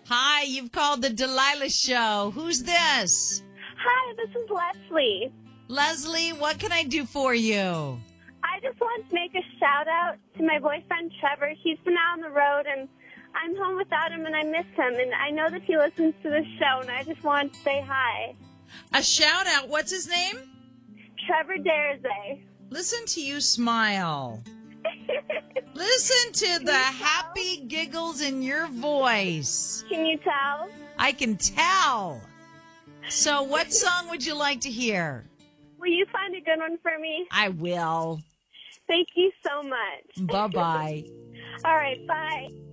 Hi, you've called the Delilah Show. Who's this? Hi, this is Leslie. Leslie, what can I do for you? I just want to make a shout out to my boyfriend Trevor. He's been out on the road and I'm home without him and I miss him. And I know that he listens to the show and I just want to say hi. A shout out. What's his name? Trevor Darze. Listen to you smile. Listen to the happy giggles in your voice. Can you tell? I can tell. So what song would you like to hear? Will you find a good one for me? I will. Thank you so much. Bye-bye. All right, bye.